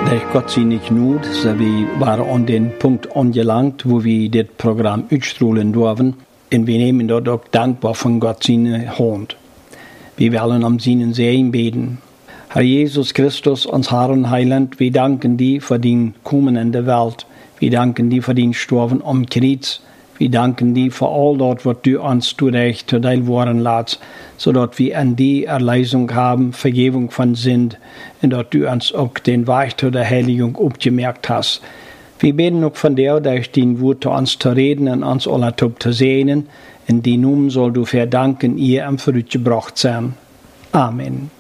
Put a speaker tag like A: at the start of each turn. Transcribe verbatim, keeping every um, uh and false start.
A: Durch Gott sei nicht Not, so wir waren an den Punkt angelangt, wo wir das Programm ausstrahlen dürfen. Und wir nehmen dort auch dankbar von Gott seine Hand. Wir wollen um seinen Segen beten. Herr Jesus Christus, uns Herr und Heiland, wir danken dir für den Kommen in der Welt. Wir danken dir für den Sterben am Kreuz. Wir danken dir für all das, was du uns zurecht zu dein Worden lässt, sodass wir an die Erlösung haben, Vergebung von Sünd, und dass du uns auch den Weg zu der Heiligung aufgemerkt hast. Wir beten auch von dir, durch dein Wort zu uns zu reden und uns alle zu segnen. In die Namen soll du verdanken, ihr am Frucht gebracht sein. Amen.